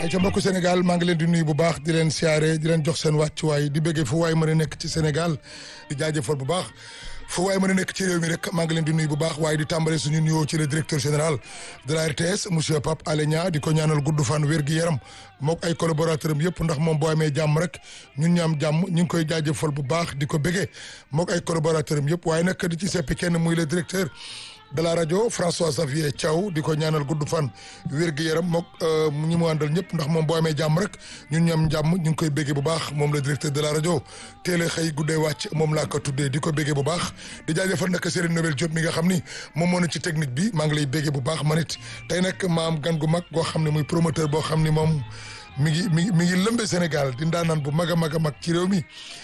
ay ca mbokku Sénégal maa ngi leen di nuyu bu baax di leen siyaare di leen jox seen wàccuwaay di bëggee fu waay mën a nekk ci Sénégal di jaajëfal bu baax fu waay mën a nekk ci réew mi rek maa ngi leen di nuyu bu baax waaye di tàmbale suñu nuyoo ci le directeur général de la RTS monsieur Pape Alé Niang di ko ñaanal gudd fan wér gi yaram mook ay collaborateur am yëpp ndax moom boo amee jàmm rek ñun ñu am jàmm ñu ngi koy jaajëfal bu baax di ko bëggee mook ay collaborateur am yëpp waaye nag di ci seppi kenn muy le directeur de la rajo François Xavier Thiaw di ko ñaanal gudd fan wér gi yaram mook ñi mu àndal ñëpp ndax moom boo amee jàmm rek ñun ñu am jàmm ñu ngi koy béggee bu baax moom le directeur de la rajo teel a xëy guddee wàcc moom laa ko tuddee di ko béggee bu baax di jaajëfal nag Serigne Nobel Diop mi nga xam ni moom moo ne ci technique bi maa ngi lay béggee bu baax man it tey nag ma am gan gu mag goo xam ne muy promoteur boo xam ni moom mi ngi lëmbe Sénégal di ndaanaan bu mag a mag a mag ci réew mi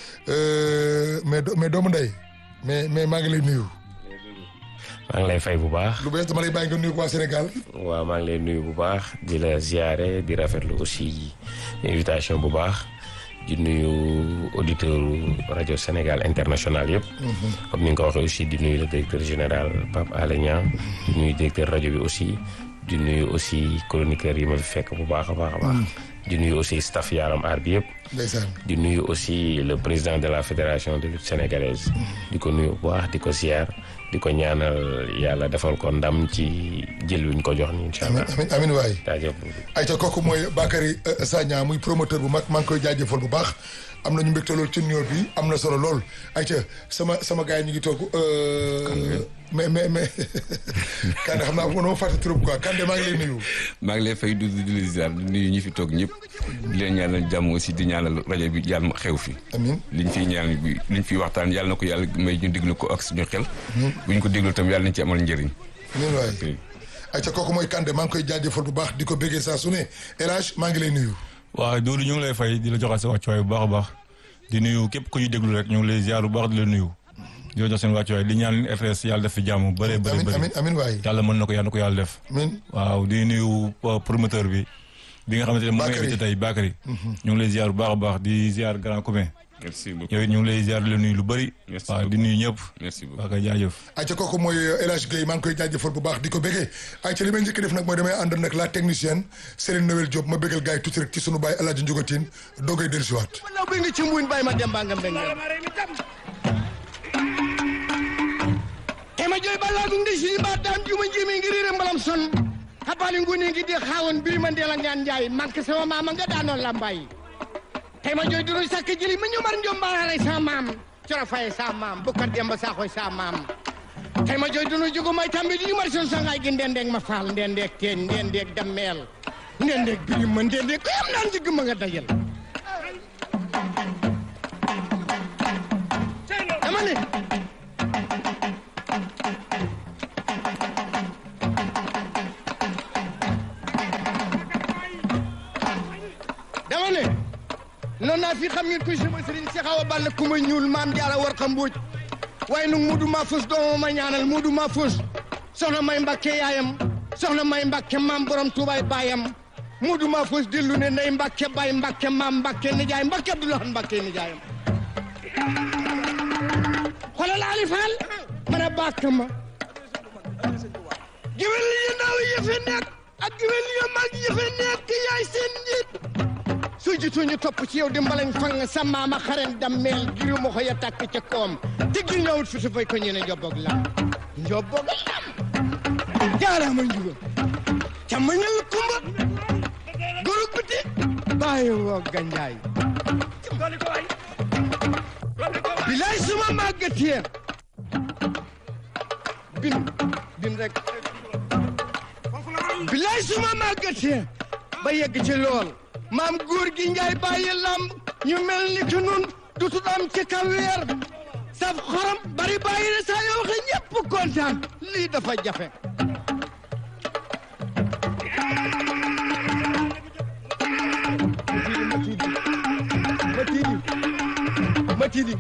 mais doomu ndey mais maa ngi lay nuyu. maa ngi lay fay bu baax. lu bees dama lay bàyyi nga nuyu waa Sénégal. waaw maa ngi lay nuyu bu baax di la ziare di rafetlu aussi invitation bu baax di nuyu auditeur rajo Sénégal international yëpp. comme ni nga ko waxee aussi di nuyu le directeur général Pape Alé Niang di nuyu directeur rajo bi aussi di nuyu aussi chroniqueur yi ma fi fekk bu baax a baax a baax. di nuyu aussi staff Yaram Aar bi yëpp. ndeysaan di nuyu aussi le président de la fédération de lutte sénégalaise. di ko nuyu bu baax di ko ziar. di ko ñaanal yàlla defal ko ndam ci jël wi ñu ko jox ni incha allah. amiin waay. jaajëf. ayca kooku mooy Bakary Sagna muy promoteur bu mag maa ngi koy jaajëfal bu baax am nañu mbégte lool ci nuyoo bi am na solo lool ayca sama gars yi ñu ngi toog. mais Kande xam naa ko ma fàtte trop quoi Kande maa ngi lay nuyu. maa ngi lay fay di ziar di nuyu ñi fi toog ñëpp di leen ñaanal jàmm aussi di ñaanal rajo bi yàlla ma xew fi. amiin liñ fiy ñaan bi liñ fiy waxtaan yàlla na ko yàlla may ñu déglu ko ak suñu xel. bu ñu ko déglu tam yàlla nañ ci amal njëriñ. amiin waay ayca kooku mooy Kande maa ngi koy jaajëfal bu baax di ko béggee saa su ne El Hadj maa ngi lay nuyu. waaw Doudou ñu ngi lay fay di la joxal sa wàccuwaay bu baax a baax di nuyu képp ku ñu déglu rek ñu ngi lay ziar bu baax di la nuyu di la jox seen wàccuwaay li ñaan RTS yàlla def fi jàmm bëree bëri amiin waay yàlla mën na ko yàlla na ko yàlla def waaw di nuyu promoteur bi nga xamante ne moom nga invité tey Bakary ñu ngi lay ziar bu baax a baax di ziar grand commun merci beaucoup yow ñu ngi lay ziar di la nuyu lu bëri waaw di nuyu ñëpp merci beaucoup waaw kay jaajëf ayca kooku mooy El Hadj Gueye maa ngi koy jaajëfal bu baax di ko béggee ayca li may njëkk def nag mooy damay àndal nag la technicienne Serigne Noël Diop ma béggal gars yi tuuti rek ci sunu baay El Hadj Ndiougatine doogay dellusiwaat wala bi nga ci mbuñ bàyyi ma dem baa nga mbeng tema joy ballaagu ndi si ba daan juma njimi ngi riire mbalam son habali nguni ngi di xaawon biri ma ndela ngaan njaay manque sama maama nga daanoon lambaay tema joy duru sakk jili ma ñomar njom baarale sa maam coro faye sa maam bukkat demba saaxoy sa maam tema joy duru jugu may tambi di ñumar son sangaay gi ndendeeg ma faal ndendeeg teen ndendeeg dammeel ndendeeg biri ma ndendeeg ko yam naan jigg ma nga dajal dama ne noonu naa fi xam ngeen kuy sama sëriñ si xaw a ball ku ma ñuul maam jaara war xam mbuuj waaye nag Moodu Mahfouz doomam ma ñaanal Moodu Mahfouz soxna may Mbàkke yaayam soxna may Mbàkke maam borom Tuubaay baayam Moodu Mahfouz dillu ne ndey Mbàkke baay Mbàkke maam Mbàkke nijaay Mbàkke Abdoulahan Mbàkke nijaayam xoolal Ali Fall man a bàkk ma géwél yi ndaw yi fi nekk ak géwél yi mag yi fi nekk yaay seen njiit su jitu ñu topp ci yow di mbalañ fang sa maama xaren dammeel giru ma ko ya tàkk ca koom diggi ñëwut fi su fay ko ñene njoboog lam jaaraama njuga ca mañal kumba góorug biti bàyyi woo ganjaay bilaay suma màggatee bin rek bilaay suma màggatee ba yegg ci lool maam góor gi njaay bàyyi lamb ñu mel ni ki nun du tut am ci kaw weer saf xorom bari bàyyi ne saa yoo waxe ñëpp kontaan lii dafa jafe matidi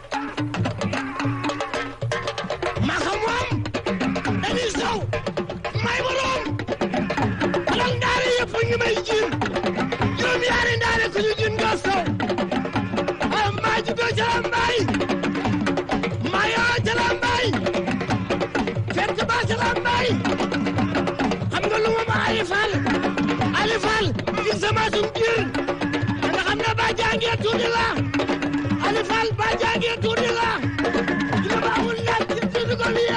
ma xam moom dañuy saw may boroom alal ndaare yëpp ngi may jiin juróom yaari ndaare ku ñu jin nga saw a maa juddoo ca Lambaay maa yoo ca Lambaay fekk ba ca Lambaay xam nga lu ma Ali Fall gis sama sum jir nga xam ne ba jàngee tuuti la Ali Fall ba jàngee tuuti la dina baaxul laaj ci tuuti ko wiye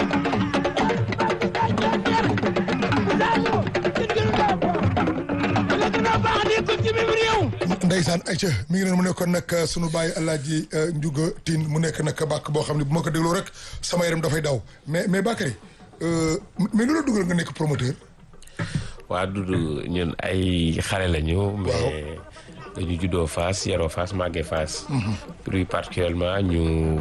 ba jàngee Saliou ci gën a baax di ko ci biir réew. Ndeysaan Aïcha mi ngi leen mu nekkoon nag sunu bàyyi Alaaji Ndiouga Tine mu nekk nag bàkk boo xam ne bu ma ko dégloo rek sama yaram dafay daw mais Bakary mais lu la dugal nga nekk promoteur. waa Doudou ñun ay xale lañu. mais dañu juddoo Fass yaroo Fass màggee Fass. plus particulièrement ñu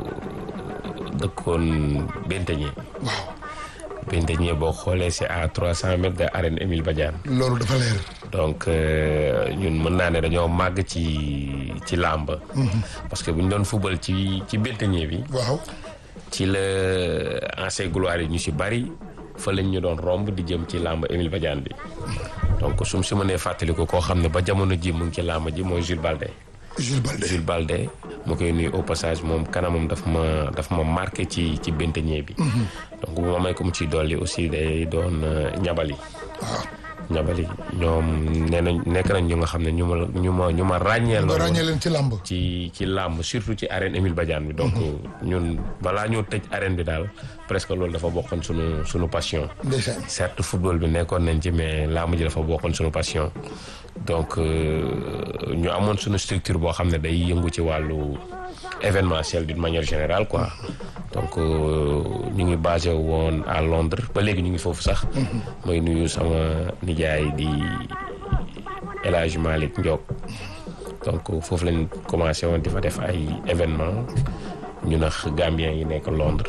dëkkoon Benteñe. waaw. Benteñe boo xoolee c'est à 300 mètres de arène Émile Badiane. loolu dafa leer. donc ñun mën naa ne dañoo màgg ci làmb. parce que bu ñu doon football ci Benteñe bi. waaw. ci la ancien gloire yi ñu si bari fa lañ ñu doon romb di jëm ci làmb Émile Badiane bi donc su ma mënee fàttaliku koo xam ne ba jamono ji mu ngi ci làmb ji mooy Jules Balde. Jules Balde mu koy nuyu au passage moom kanamam daf ma marqué ci Benteñe bi. donc bu ma may ko mu ciy dolli aussi day doon ñabali. waaw. ñabali ñoom nee nañ nekk nañ ñu nga xam ne ñu ma ràññeel. nga ràññee leen ci làmb. ci làmb surtout ci arène Émile Badiane bi. donc ñun balaa ñoo tëj arène bi daal presque loolu dafa bokkoon sunu passion. ndeysaan. certes football bi nekkoon nañ ci mais làmb ji dafa bokkoon sunu passion. donc ñu amoon sunu structure boo xam ne day yëngu ci wàllu événementiel d'une manière générale quoi. donc ñu ngi basé woon à Londres ba léegi ñu ngi foofu sax. mooy nuyu sama nijaay di El Hadj Malick Ndiok. donc foofu lañ commencé woon di fa def ay événements ñu nax Gambien yi nekk Londres.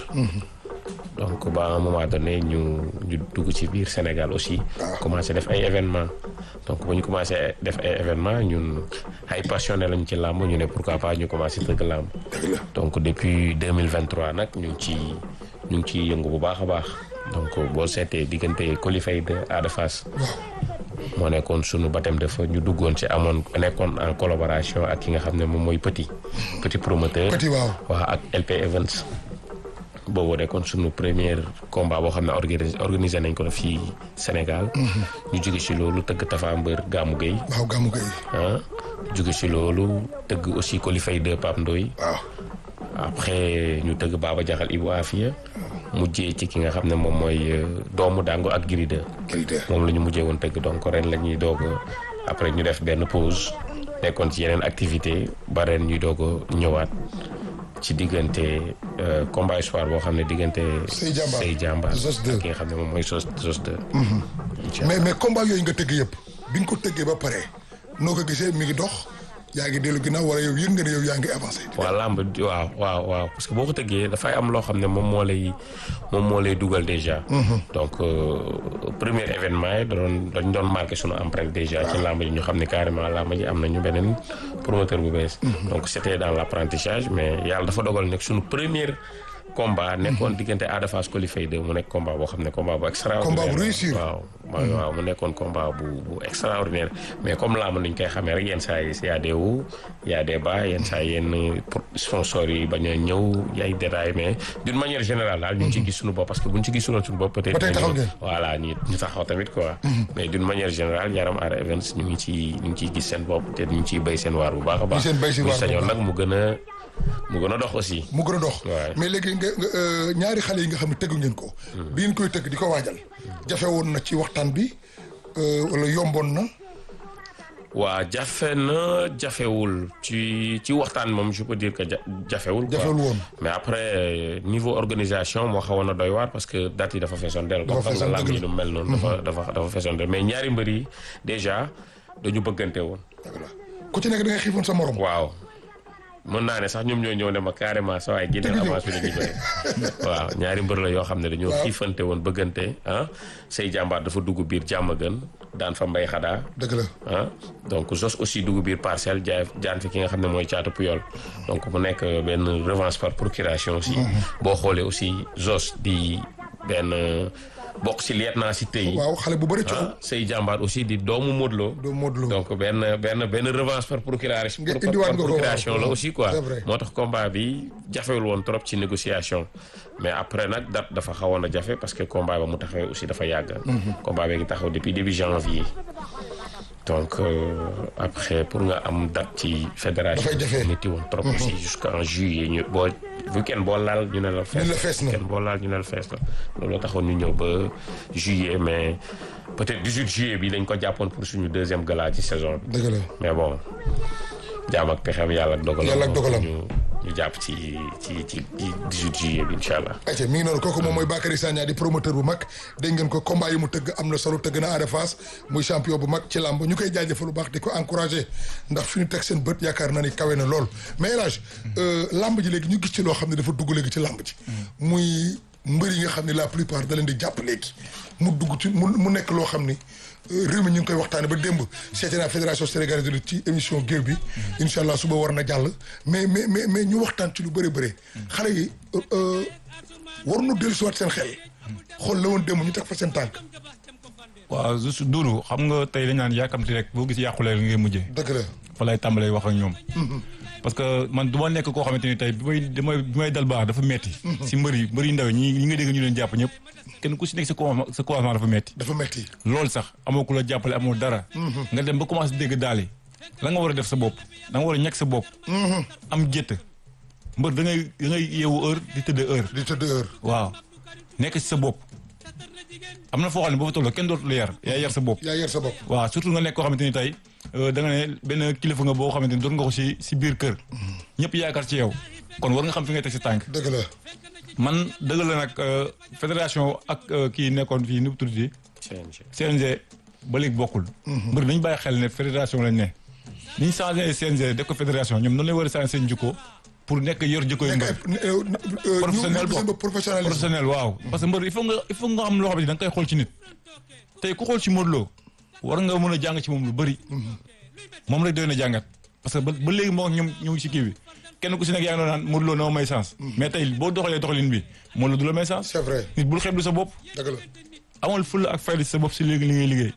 donc ba à un moment donné ñu dugg ci biir Sénégal aussi. commencé def ay événements. donc bu ñu commencé def ay événements ñun ay passionné lañu ci làmb ñu ne pourquoi pas ñu commencé tëgg làmb. donc depuis 2023 nag ñu ngi ciy yëngu bu baax a baax. donc boo seetee diggante qualifié de Ada Fass. moo nekkoon sunu baptême de feu ñu duggoon ci nekkoon en collaboration ak ki nga xam ne moom mooy petit promoteur. petit waaw. ak LP Events. boobu nekkoon sunu premier combat boo xam ne organisé nañ ko fii Sénégal. ñu jóge ci loolu tëgg Tafa Mbër Gamou Gueye. waaw Gamou Gueye. jóge ci loolu tëgg aussi qualifié de Pape Ndoye. waaw. après ñu tëgg Baba Jaxal Ibou Afia. mujjee ci ki nga xam ne moom mooy doomu Dango ak Gris 2. moom la ñu mujjee woon tëgg donc ren la ñuy doog après ñu def benn pause nekkoon ci yeneen activité ba ren ñuy doog a ñëwaat. ci diggante combat espoir boo xam ne diggante. Sey Jàmbaar ak ki nga xam ne moom mooy Zos 2. mais combat yooyu nga tëgg yëpp bi nga ko tëggee ba pare noo ko gisee mi ngi dox yaa ngi dellu ginnaaw wala yow yëg nga ne yow yaa ngi avancé. waaw làmb waaw parce que boo ko tëggee dafay am loo xam ne moom moo lay dugal déjà. donc premier événement yi dañ doon marqué sunu empreinte déjà. ci làmb ji ñu xam ne carrément làmb ji am nañu beneen promoteur bu bees. donc c'était dans l'apprentissage mais yàlla dafa dogal nekk sunu premier combat nekkoon diggante Ada Fass qualifié de mu nekk combat boo xam ne combat bu extraordinaire. combat bu réussir waaw mu nekkoon combat bu extraordinaire mais comme làmb nuñ koy xamee rek yenn saa yi y a des hauts y a des bas yenn saa yenn sponsors yi bañ a ñëw ay détails mais d'une manière générale daal ñu ngi ciy gis suñu bopp parce que buñ ci gisuloon suñu bopp peut-être voilà ñu taxaw tamit quoi. mais d'une manière générale Yaram Art Events ñu ngi ciy gis seen bopp te ñu ngi ciy béy seen waar bu baax a baax. bu sañoon nag mu gën a dox aussi. mu gën a dox. mais léegi nga ñaari xale yi nga xam ne tëgg ngeen ko. bi ngeen koy tëgg di ko waajal. jafe woon na ci waxtaan bi wala yomboon na. waa jafe na jafewul ci waxtaan moom je peux dire que jafewul. jafewul woon mais après niveau organisation moo xawoon na doy waar parce que date yi dafa feesoon del. dafa feesoon del comme lu mel noonu. dafa feesoon del mais ñaari mbër yi déjà dañu bëggante woon. ku ci nekk da nga xiifoon sa morom. waaw. mën naa ne sax ñoom ñoo ñëw ne ma carrément sa waay génne avance bi dañuy bëri waaw ñaari mbër la yoo xam ne dañoo xiifante woon bëggante Sey Jàmbaar dafa dugg biir Jàmmagan daan fa Mbay Xadaa dëgg la donc Zos aussi dugg biir Parcelles jaan fi ki nga xam ne mooy Caatu Puyol donc mu nekk benn revanche par procuration aussi boo xoolee aussi Zos di benn bokk si lieutenant si tey. waaw xale bu bëri coow. Sey Jàmbaar aussi di doomu Modou Lo. donc benn revanche par procuration. La aussi quoi. moo tax combat bi jafewul woon trop ci négociation. mais après nag date dafa xawoon a jafe parce que combat ba mu taxawee aussi dafa yàgg. combat bi ngi taxaw depuis début janvier. donc après pour nga am date ci fédération. dafay jafe métti woon trop aussi jusqu'en juillet ñu boo week-end boo laal ñu ne la fees. ñu ne la fees na week-end boo laal ñu ne la fees la loolu taxoon ñu ñëw ba juillet mais peut-être 18 juillet bi dañ ko jàppoon pour suñu deuxième gala ci saison bi. dëgg la mais bon jaam ak pexeem yàlla ak dogalam. yàlla ak dogalam ñu jàpp ci 18 juillet bi incha allah. ayca mi ngi noonu kooku moom mooy Bakary Sagna di promoteur bu mag dégg ngeen ko combat yi mu tëgg am na solo tëgg na Ada Fass muy champion bu mag ci làmb ñu koy jaajëfal bu baax di ko encouragé ndax fi ñu teg seen bët yaakaar naa ni kawe na lool mais El Hadj làmb ji léegi ñu gis ci loo xam ne dafa dugg léegi ci làmb ji muy mbër yi nga xam ne la plupart da leen di jàpp léegi mu dugg ci mu nekk loo xam ni réew mi ñu ngi koy waxtaane ba démb seeti naa fédération sénégalaise de lutte ci émission géew bi incha allah suba war na jàll mais ñu waxtaan ci lu bëri bëri xale yi war nu dellu siwaat seen xel xool la woon démb ñu teg fa seen tànk. waaw juste Doudou xam nga tey dañ naan yàkkamti rek boo gis yàqule li ngay mujjee. dëgg la fa lay tàmbalee wax ak ñoom. parce que man du ma nekk koo xamante ni tey bi may dal baax dafa metti si mbër yu ndaw ñi nga dégg ñu leen jàpp ñëpp kenn ku si nekk sa commencement dafa metti. dafa metti loolu sax amoo ku la jàppale amoo dara. nga dem ba commencé dégg daal yi la nga war a def sa bopp da nga war a ñàkk sa bopp. am gétt mbër da ngay yeewu heure di tëdd heure. waaw nekk si sa bopp. am na foo xam ne boo fa tolloo kenn dootu la yar yaa yar sa bopp. waaw surtout nga nekk koo xamante ni tey da nga ne benn kilifa nga boo xamante ni doon nga ko si biir kër. ñëpp yaakaar ci yow kon war nga xam fi ngay teg si tànk. dëgg la. man dëgg la nag fédération ak kii nekkoon fii nu mu tuddati. CNG ba léegi bokkul. mbër dañu bàyyi xel ne fédération lañ ne. ni ñu changé CNG def ko fédération ñoom noonu lay war a changé seen jikko pour nekk yor jikko yu mbër. professionnel waaw. parce que mbër il faut nga xam loo xam ne da nga koy xool ci nit. tey ku xool ci Modou Lo war nga mën a jàng ci moom lu bëri. moom rek doy na jàngat parce que ba léegi moo ñoom ñu ngi si kii bi kenn ku si nekk yaa ngi doon naan Modou Lo na ma may chance. mais tey boo doxalin bi Modou Lo du la may chance. c'est vrai nit bul xeeblu sa bopp. dëgg la amal fulla ak fayda sa bopp si léegi li ngay liggéey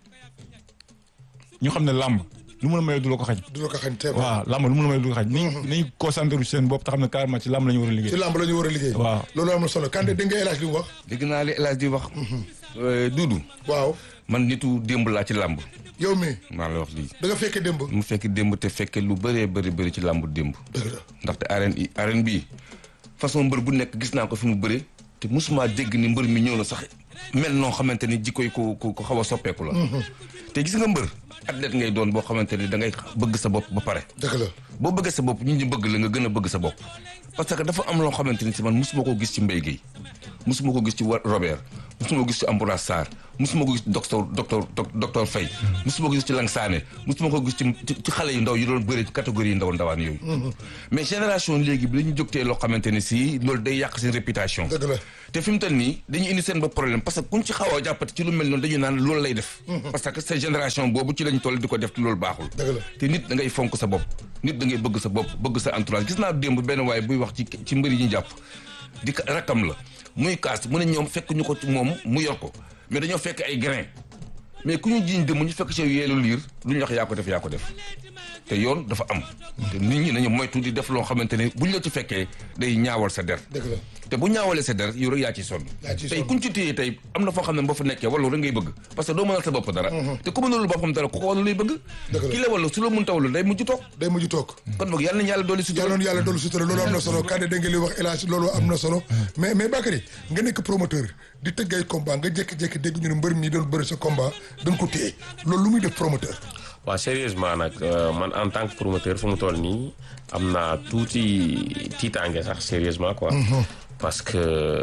ñu xam ne làmb lu mu la may du la ko xañ. waaw làmb lu mu la may du la ko xañ. nañu concentré ci seen bopp te xam ne carrément ci làmb la ñu war a liggéey. ci làmb la ñu war a liggéey. waaw loolu am na solo Kande dégg nga El Hadj li mu wax. dégg naa li El Hadj di wax. Doudou. waaw man nitu démb laa ci làmb. yow mi maa la wax lii. da nga fekke démb. mu fekk démb te fekke lu bëri ci làmb démb. dëgg la ndaxte arène bii façon mbër bu nekk gis naa ko fi mu bëre te mosuma dégg ni mbër mi ñëw na sax mel noo xamante ni jikko yi ko xaw a soppeeku la. te gis nga mbër athlète ngay doon boo xamante ni da ngay bëgg sa bopp ba pare. dëgg la boo bëggee sa bopp ñi bëgg la nga gën a bëgg sa bopp. parce que dafa am loo xamante ni si man mosuma ko gis ci Mbaye Guèye mosuma ko gis ci Robert mosuma ko gis ci Ambroise Sarr mosuma ko gis ci docteur Faye mosuma ko gis ci Lang Sané mosuma ko gis ci xale yu ndaw yu doon bëri ci catégorie yu ndawaan yooyu. mais génération léegi bi dañu jógtee loo xamante ni si loolu day yàq seen réputation. dëgg la te fi mu toll nii dañuy indi seen ba problème parce que kuñ ci xaw a jàppati ci lu mel noonu dañu naan loolu lay def. parce que cette génération boobu ci lañ toll di ko def te loolu baaxul. dëgg la te nit da ngay fonk sa bopp nit da ngay bëgg sa bopp bëgg sa entourage gis naa démb benn waaye buy wax ci mbir yi ñu jàpp di rakkam la muy kaas mu ne ñoom fekk ñu ko ci moom mu yor ko mais dañoo fekk ay grain mais ku ñu jiiñ dem ñu fekk ci yeelu liir lu ñu wax yaa ko def te yoon dafa am. te nit ñi nañu moytu di def loo xamante ne buñ la ci fekkee day ñaawal sa der. dëgg la te bu ñaawalee sa der yow rek yaa ciy sonn. tey kuñ ci téye tey am na foo xam ne boo fa nekkee wala rek ngay bëgg parce que doo mënal sa bopp dara. te ku mënalul boppam dara ku ko wàllu lay bëgg. ki la wàllu su la mun tawlu day mujj toog. kon boog yàlla nañu yàlla dolli sutura. loolu am na solo Kande dégg nga li wax El Hadj loolu am na solo mais Bakary nga nekk promoteur di tëgg ay combat nga jékki-jékki dégg ñu ne mbër mi doon bëri sa combat dañ ko téye loolu lu muy def promoteur. waaw sérieusement nag man en tant que promoteur fu mu toll nii am naa tuuti tiitaange sax sérieusement quoi. parce que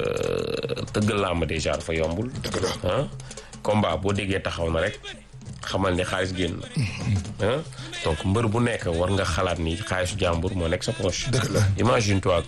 tëgg làmb déjà dafa yombul. dëgg la combat boo déggee taxaw na rek xamal ni xaalis génn na. donc mbër bu nekk war nga xalaat ni xaalisu jàmbur moo nekk sa poche. dëgg la imagine toi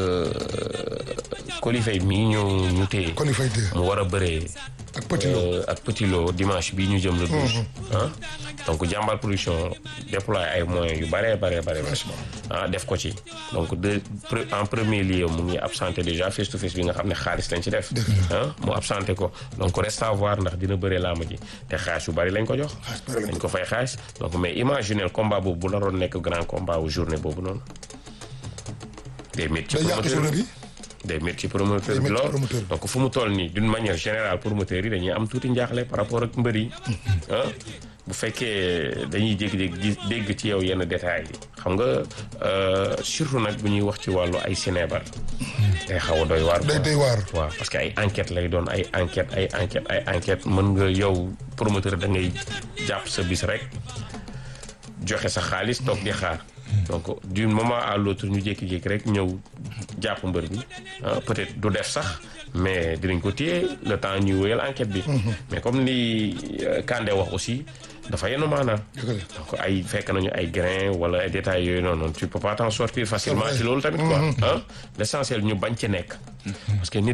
Coly Faye mii ñu téye. Coly Faye mu war a bëree. ak Petit Lo dimanche bii ñu jëm le 12. donc Jàmbaar production déployé ay moyens yu bare. def ko ci donc en premier lieu mu ngi absenté déjà face to face bi nga xam ne xaalis lañ ci def. mu absenté ko donc reste à voir ndax dina bëree làmb ji te xaalis yu bari lañ ko jox. dañ ko fay xaalis donc mais imaginez combat boobu bu naroon nekk grand combat wu journée boobu noonu. day métti ci promoteur bi day métti ci promoteur bi lool donc fu mu toll nii d'une manière générale promoteurs yi dañuy am tuuti njaaxle par rapport ak mbër yi bu fekkee dañuy jékki-jékki dégg ci yow yenn détails yi xam nga surtout nag bu ñuy wax ci wàllu ay sinébar day xaw a doy waar. day doy waar. waaw parce que ay enquête lay doon ay enquête mën nga yow promoteur da ngay jàpp sa bis rek joxe sa xaalis toog di xaar. donc du moment à l'autre ñu jékki-jékki rek ñëw jàpp mbër bi peut-être du def sax mais dinañ ko téye le temps ñuy wéyal enquête bi. mais comme li Kandé wax aussi dafa yenu maanaam. donc ay fekk nañu ay grains wala ay détails yooyu noonu tu peux pas t'en sortir facilement ci loolu tamit quoi. l'essentiel ñu bañ ci nekk. parce que nit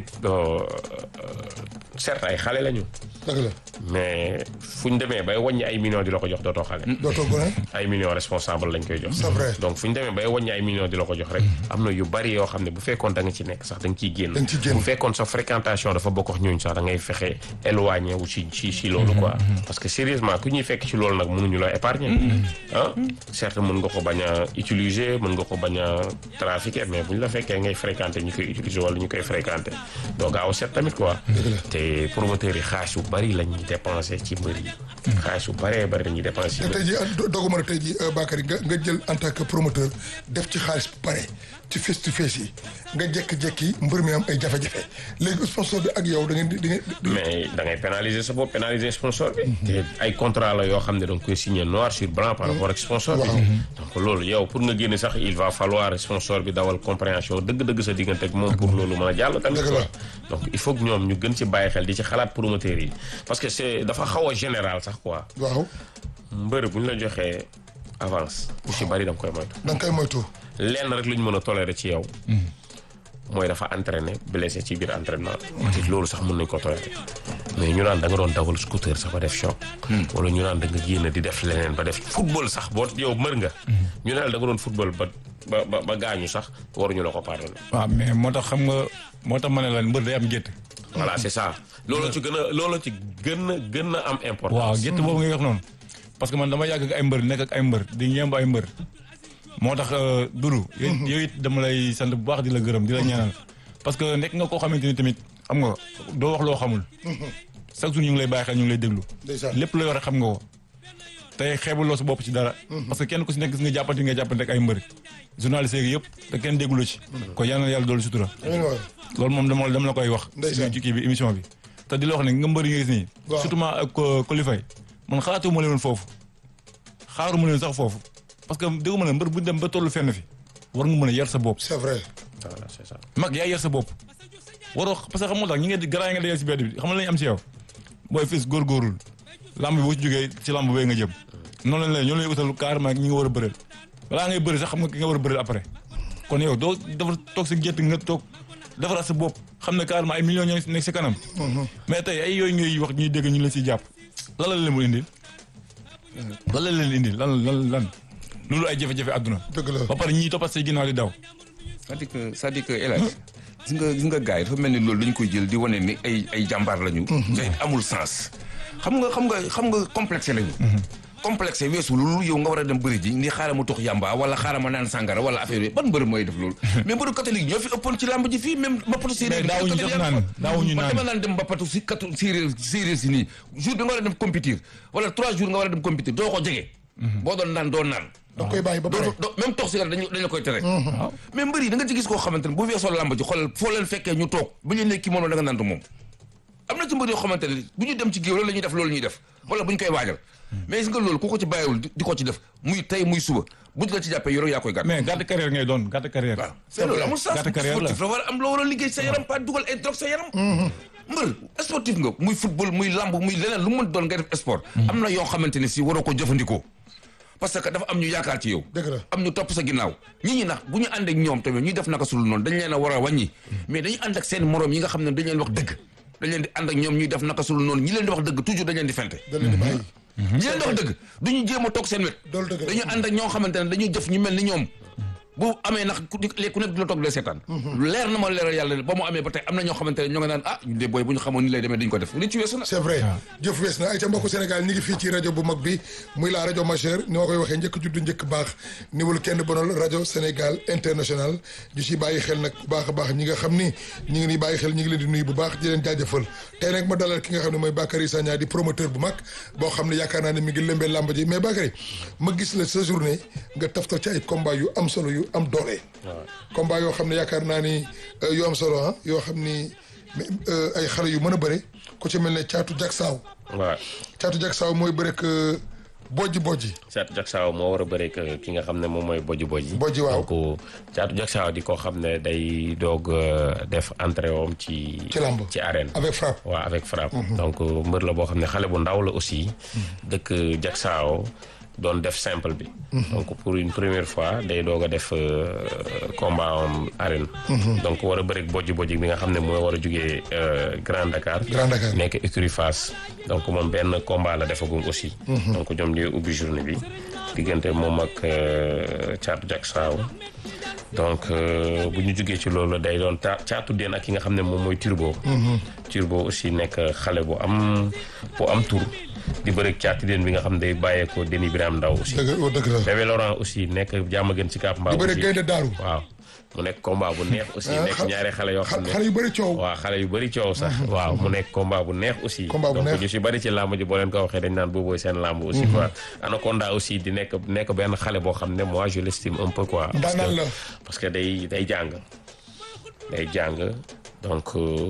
certes ay xale lañu. dëgg la. mais fu ñu demee bay wàññi ay millions di la ko jox dootoo xale. dootoo gone. ay millions responsable lañ koy jox. c'est vrai. donc fu ñu demee bay wàññi ay millions di la ko jox rek. am na yu bari yoo xam ne bu fekkoon da nga ci nekk sax da nga ciy génn. da nga ciy génn bu fekkoon sa fréquentation dafa bokk ak ñooñu sax da ngay fexe éloigné wu ci loolu quoi. parce que sérieusement ku ñuy fekk ci loolu nag mënuñu la épargner. certes mën nga ko bañ a utiliser mën nga ko bañ a trafiquer mais bu ñu la fekkee ngay fréquenter ñu koy utiliser wala ñu koy fréquenter doo gaaw a set tamit quoi. te promoteurs yi xaalis yu bari la ñuy dépenser ci mbër yi. xaalis yu baree bari la ñuy dépenser ci mbër yi. tey jii doguma tey jii Bakary nga jël en tant que promoteur def ci xaalis bu bare ci face to face yi nga jékki-jékki mbër mi am ay jafe-jafe léegi sponsor bi ak yow da ngeen mais da ngay pénaliser sa bopp pénaliser sponsor bi. te ay contrat la yoo xam ne da nga koy signer noir sur blanc par rapport ak sponsor bi. donc loolu yow pour nga génne sax il va falloir sponsor bi dawal compréhension dëgg-dëgg sa diggante ak moom pour loolu mën a jàll tamit quoi. donc il faut que ñoom ñu gën ci bàyyi xel di ci xalaat promoteurs yi parce que c'est dafa xaw a général sax quoi. waaw. mbër bu ñu la joxee avance. bu ci bari da nga koy moytu. da nga koy moytu. lenn rek lu ñu mën a tolérer ci yow. mooy dafa entraîné blessé ci biir entraînement. te loolu sax mën nañ ko tolérer. mais ñu naan da nga doon dawal scooter sax ba def choc. wala ñu naan da nga génn di def leneen ba def football sax boo yow mër nga. ñu ne la da nga doon football ba gaañu sax waruñu la ko pardonner. waaw mais moo tax xam nga moo tax ma ne la mbër day am gétt. voilà c'est ça. loolu ci gën a am importance. waaw gétt boobu ngay wax noonu. parce que man dama yàgg ak ay mbër nekk ak ay mbër di ñeemb ay mbër. moo tax Doudou. yooyu it dama lay sant bu baax di la gërëm di la ñaanal. parce que nekk nga koo xamante ni tamit xam nga doo wax loo xamul. chaque jour ñu ngi lay bàyyi xel ñu ngi lay déglu. lépp looy wax rek xam nga ko. tey xeebuloo sa bopp ci dara. parce que kenn ku si nekk gis nga jàppante ak ay mbër. journaliste yi yëpp te kenn déglu ci. kon yal na yàlla doolu sutura. loolu moom dama la koy wax. ci kii bi émission bi. te di la wax ne nga mbër yi nga gis nii. surtout ak Colifay man xalaatuma leen foofu. xaaruma leen sax foofu. parce que déggu ma ne mbër bu dem ba tollu fenn fi war nga mën a yar sa bopp. c'est vrai. voilà c'est ça. mag yaa yar sa bopp. waroo parce que xam nga tax ñi nga garaay nga dajal si bedd bi xam nga lañu am si yow. booy fis góorgóorul lamb bi boo ci jógee ci lamb bee nga jëm. noonu lañ leen ñoo lay utal carrément ñi nga war a bëreel. balaa ngay bëri sax xam nga ki nga war a bëreel après. kon yow doo dafa toog sa gétt nga toog defaraat sa bopp xam ne carrément ay millions ñoo nekk si kanam. mais tey ay yooyu ngay wax ñuy dégg ñu leen siy jàpp. lan la leen mu indil. lan la leen indil lan. loolu ay jafe-jafe àdduna. dëgg la ba pare ñiy toppat say ginnaaw di daw. c'est-à-dire que El Hadj gis nga gars yi dafa mel ni loolu dañu koy jël di wane ni ay jàmbaar lañu. te amul sens. xam nga complexe lañu. complexe weesu loolu yow nga war a dem bëri ji ni xaaral ma tox yàmba wala xaaral ma naan sàngara wala affaire yi ban mbër mooy def loolu. mais mbëru catholique ñoo fi ëppoon ci làmb ji fii même mbappatu séeréer. mais daawuñu naan dama naan dem mbappatu si séeréer si nii jour bi nga war a dem compétir wala 3 jours nga war a dem compétir doo ko jege. boo doon naan doo naan. da koy bàyyi ba pare même tox si dañ la koy tere. mais mbër yi da nga ci gis koo xamante ne bu weesoo làmb ji xoolal foo leen fekkee ñu toog bu ñu ne kii moom da nga naan moom. am na ci mbër yoo xamante ne bu ñu dem ci géew la ñuy def loolu ñuy def wala bu ñu koy waajal mais gis nga loolu ku ko ci bàyyiwul di ko ci def muy tey muy suba buñ la ci jàppee yoroo yaa koy gàtt. mais gàtt carrière ngay doon gàtt carrière. waaw c'est loolu amul sens sportif la war a am loo war a liggéey sa yaram pas dugal ay drogue sa yaram. mbër sportif nga muy football muy lamb muy leneen lu mu mën doon ngay def sport. am na yoo xamante ne si waroo ko jëfandikoo. parce que dafa am ñu yaakaar ci yow. dëgg la am ñu topp sa ginnaaw ñi nax bu ñu ànd ak ñoom tamit ñuy def naka sul noonu dañ leen a war a wàññi mais dañu ànd ak seen morom yi nga xam ne dañ leen wax dëgg dañ leen di ànd ak ñoom ñuy def naka sul noonu ñi leen di wax dëgg toujours dañ leen di fente ñi leen di wax dëgg duñu jéem a toog seen wet dañu ànd ak ñoo xamante ne dañuy jëf ñu mel ni ñoom bu amee ndax ku nekk di la toog di la seetaan leer na ma leeral yàlla ba mu amee ba tey am na ñoo xamante ne ñoo nga naan ñun de booy bu ñu xamoon ni lay demee dañ ko def li ci weesu na c'est vrai jëf wees na ay ca mbokku Sénégal ñi ngi fii ci rajo bu mag bi muy la rajo majeure ni ma koy waxee njëkk juddu njëkk baax niwul kenn bonal rajo Sénégal international di ci bàyyi xel nag bu baax a baax ñi nga xam ni ñi ngi ni bàyyi xel ñi ngi leen di nuyu bu baax di leen jaajëfal tey nag ma dalal ki nga xam ne mooy Bakary Sagna di promoteur bu mag boo xam ne yaakaar naa ne mi ngi lëmbee làmb ji mais Bakary ma gis la sa journée nga taftal ci ay combat yu am solo yu am doole combat yoo xam ne yaakaar naa ni yu am solo yoo xam ni ay xale yu mën a bëre ku ci mel ne caatu jak saaw waaw caatu jak saaw mooy bëre ak bojji caatu jak saaw moo war a bëre ak ki nga xam ne moom mooy bojji waaw donc caatu jak saaw di koo xam ne day doog def entrée woom ci lamb ci arène avec frappe waaw avec frappe donc mbër la boo xam ne xale bu ndaw la aussi dëkk jak saaw doon def simple bi donc pour une première fois day doog a def combat am arène donc war a bëri bojji bi nga xam ne mooy war a jugee Grand Dakar nekk écurie Fass donc moom benn combat la defagum aussi donc ñoom ñooy ubbi journée bi diggante moom ak caatu jak saaw donc bu ñu jugee ci loolu day doon caatu den ak ki nga xam ne moom mooy turbo aussi nekk xale bu am tur di bëri caati den bi nga xam ne day bàyyeekoo Denis Birame Ndaw aussi dëgg la Bébé Laurent aussi nekk jàmm gën ci Kaap Mbaaw di bëri gaynde daaru waaw mu nekk combat bu neex aussi nekk ñaari xale yoo xam ne xale yu bëri coow waaw xale yu bëri coow sax waaw mu nekk combat bu neex aussi donc ñu si bëri ci làmb ji boo leen ko waxee dañ naan boobooy seen làmb aussi quoi Anaconda aussi di nekk benn xale boo xam ne moi je l'estime un peu quoi parce que day jàng donc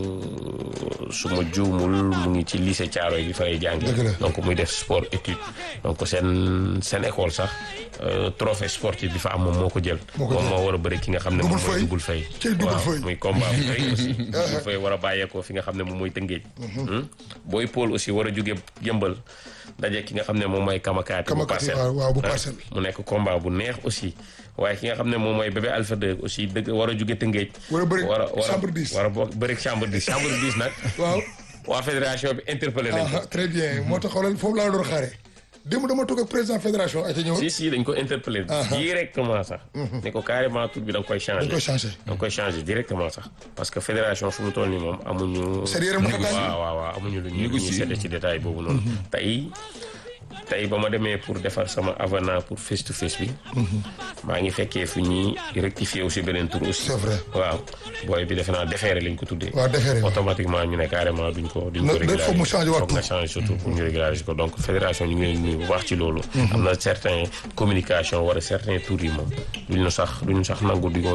su ma juumul mu ngi ci lycée Thiaroye bi fa lay jànge donc muy def sport étude donc seen école sax trophée sportif bi fa am moom moo ko jël moom moo war a bëri ki nga xam ne moom mooy Double Faye waaw muy combat bu rëy aussi Double Faye war a bàyyeekoo fi nga xam ne moom mooy Tëngéej Boy Paul aussi war a jóge Yëmbal daje ki nga xam ne moom mooy Kamakaati bu Parcelles mu nekk combat bu neex aussi waaye ki nga xam ne moom mooy bébé Alpha 2 aussi dëgg war a jóge Tëngéej war a bëri chambre 10 nag waaw waa fédération bi interpellé nañ ko très bien moo tax xoolal foofu laa doon xaare démb dama toog ak président fédération ay ta ñëw si dañ ko interpellé directement sax ne ko carrément tur bi da nga koy changé directement sax parce que fédération fu mu toll nii moom amuñu waaw amuñu lu ñu seede ci détail boobu noonu tey ba ma demee pour defar sama avenant pour face to face bi maa ngi fekkee fu ñuy rectifier aussi beneen tur aussi c'est vrai waaw booy bi defe naa déféré lañ ko tuddee automatiquement ñu ne carrément duñ ko régulariser foog nga changer surtout pour ñu régulariser ko donc fédération ñu ngi leen nuyu bu baax ci loolu am na certain communication wala certain tours yi moom duñu sax nangu di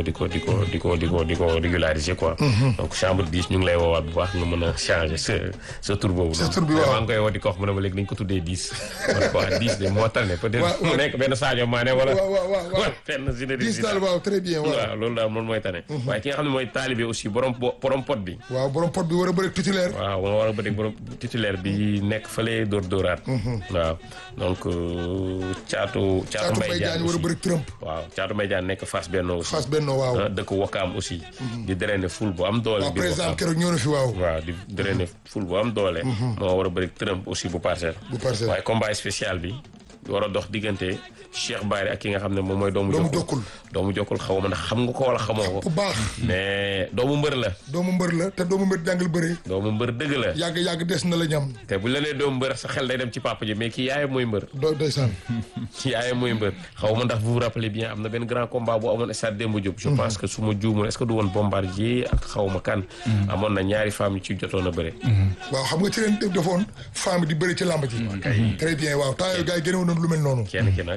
ko régulariser quoi donc chambre 10 ñu ngi lay woowaat bu baax nga mën a changer sa tur boobu maa ngi koy woo di ko wax mu ne ma léegi dañ ko tuddee 10 waaw 10 de moo tane peut-être mu nekk benn Sadio Mané wala fenn Zinedine waaw très bien waaw loolu daal moom mooy tane waaye ki nga xam ne mooy taalibe aussi borom pot bi waaw borom pot bi war a bëri titulaire waaw moo war a bëri borom titulaire bi nekk fële dóoraat waaw donc caatu Mbaye Diagne war a bëri Trump waaw caatu Mbaye Diagne nekk Fass Benno aussi Fass Benno waaw dëkk Wakaam aussi di drainer ful bu am doole par exemple keroog ñëw na fi waaw di drainer ful bu am doole moo war a bëri Trump aussi bu parcelle waaye combat spécial bi war a dox diggante Cheikh Bari ak ki nga xam ne moom mooy doomu jokkul xaw ma ndax xam nga ko wala xamoo ko bu baax mais doomu mbër la te doomu mbër jàngal bëre doomu mbër dëgg la yàgg des na la ñam te bu la nee doomu mbër sa xel day dem ci papa ji mais kii yaayam mooy mbër ndeysaan yaayam mooy mbër xaw ma ndax vous vous rappelez bien am na benn grand combat bu amoon stade Demba Diop je pense que su ma juumul est-ce que du woon Bombardier ak xaw ma kan amoon na ñaari femmes yi ci jotoon a bëre waaw xam nga ci leen defoon femme di bëri ci làmb ji très bien waaw temps yooyu gars yi génnewoon lu mel noonu kenn ki nag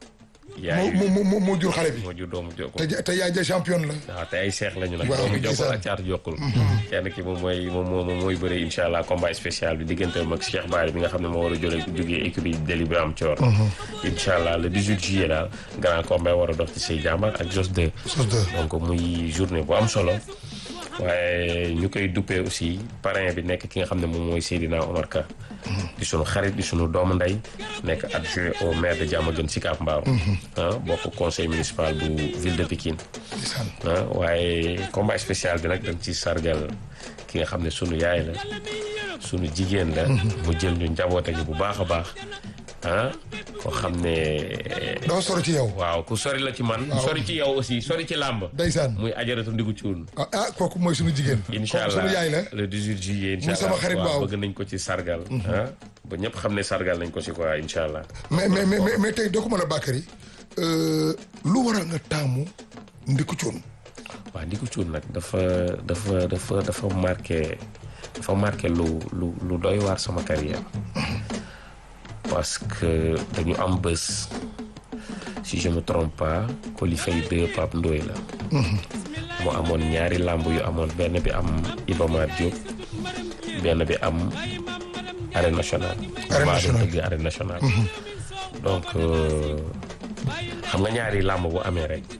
moo jur xale bi moo jur doomu jokkul te yaay ja champion la waaw te ay seex lañu nag doomu jokkul ak caatu jokkul kenn ki moom mooy bëre incha allah combat spécial bi diggante mag Cheikh Bari bi nga xam ne moo war a jógee écurie Délibram Thior incha allah le 18 juillet daal grand combat war a dox ci Sey Jàmbar ak Jos 2 donc muy journée bu am solo waaye ñu koy duppee aussi parrain bi nekk ki nga xam ne moom mooy Seydina Omar Ka di sunu xarit di sunu doomu ndey nekk adjoint au maire de Diamaguène Sicap Mbao bokk conseil municipal bu ville de Pikine waaye combat spécial bi nag dañ ci sargal ki nga xam ne sunu yaay la sunu jigéen la mu jël ñu njaboote ñu bu baax a baax koo xam ne. dafa sori ci yow. waaw ku sori la ci man. sori ci yow aussi sori ci làmb. ndeysaan muy ajaratu ndigu cuun. kooku mooy sunu jigéen. incha allah sunu yaay la. le 18 juillet incha allah muy sama xarit waaw bëgg nañ ko ci sargal. ba ñëpp xam ne sargal nañ ko ci quoi incha allah. mais tey doo ko mën a Bakary lu waral nga taamu ndiku cuun. waaw ndiku cuun nag dafa marqué lu doy waar sama carrière parce que dañu am bés si je me trompe pas Coly Faye 2 Pape Ndoye la mu amoon ñaari làmb yu amoon benn bi am Iba Mar Diop benn bi am arène nationale arène nationale donc xam nga ñaari làmb bu amee rek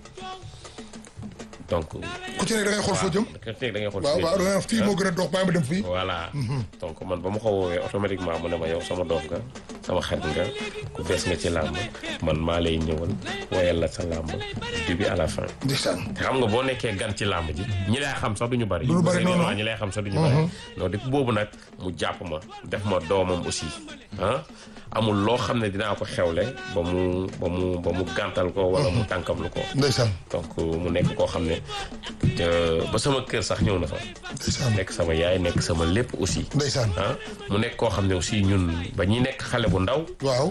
donc ku ci ne da ngay xool foo jëm. da ngay xool waaw fii moo gën a dox bàyyi ma dem fii. voilà donc man ba ma ko woowee automatiquement mu ne ma yow sama doom nga sama xarit nga ku bees nga ci làmb man maa lay ñëwal woyal la sa làmb du début à la fin. ndeysaan. te xam nga boo nekkee gan ci làmb ji ñi lay xam sax duñu bari. duñu bari noonu ñi lay xam sax duñu bari. donc depuis boobu nag mu jàpp ma def ma doomam aussi amul loo xam ne dinaa ko xewle ba mu gàntal ko wala mu tànkam lu ko. ndeysaan. donc mu nekk koo xam ne ba sama kër sax ñëw na fa. ndeysaan. nekk sama yaay nekk sama lépp aussi. ndeysaan. mu nekk koo xam ne aussi ñun ba ñuy nekk xale bu ndaw. waaw.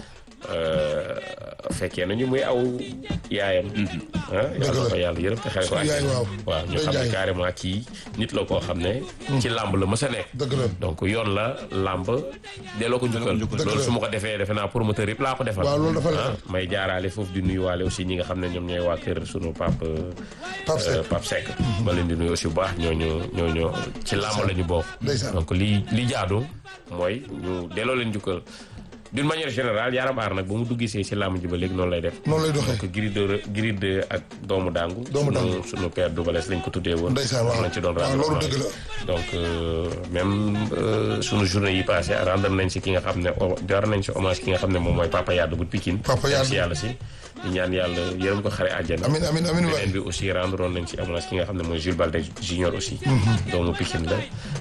fekkee nañu muy aw yaayam. yàlla ko yàlla yërëm te xel ko ak waaw ñu xam ne carrément kii nit la koo xam ne. ci làmb la mës a nekk. dëgg la donc yoon la làmb delloo ko njukkal. loolu su ma ko defee defe naa promoteur yëpp laa ko defal. waaw loolu dafa la may jaaraale foofu di nuyuwaale aussi ñi nga xam ne ñoom ñooy waa kër sunu Pape Seck. ma leen di nuyu aussi bu baax ñooñu ci làmb la ñu bokk. donc li jaadu mooy ñu delloo leen njukkal. d'une manière générale Yaram Aar nag ba mu duggi see ci làmb ji ba léegi noonu lay def. noonu lay doxee donc Gris 2 ak doomu dangu. sunu père Doubalès lañ ko tuddee woon. ndeysaan waaw nañ ci doon rendre loolu dëgg la. donc même sunu journée yi passé rendre nañ si ki nga xam ne jar nañ si hommage ki nga xam ne moom mooy Papa Yade bu Pikine. Papa Yade si yàlla si. di ñaan yàlla yërëm ko xare àjjana. amiin beneen bi aussi rendre woon nañ ci hommage ki nga xam ne mooy Jules Balde Junior aussi. doomu Pikine la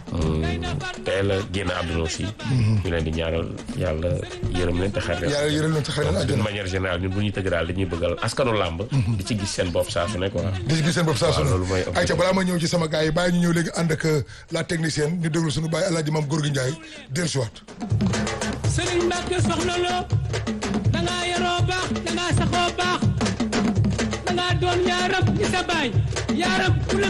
teel a génn àdduna aussi. ñu leen di ñaanal yàlla yërëm leen te xare àjjana. d'une manière générale ñun bu ñuy tëgg daal dañuy bëggal askanu làmb. di ci gis seen bopp saa su ne quoi. di ci gis seen bopp saa su ne loolu mooy. ayca balaa ma ñëw ci sama gars yi bàyyi ñu ñëw léegi ànd ak la technicienne ñu déglu suñu bàyyi Alaaji Maam Gorgui Ndiaye dellusiwaat. Serigne Mbacke soxna Lo dangaa yaroo baax dangaa saxoo baax dangaa doon yaaram ci sa baay yaaram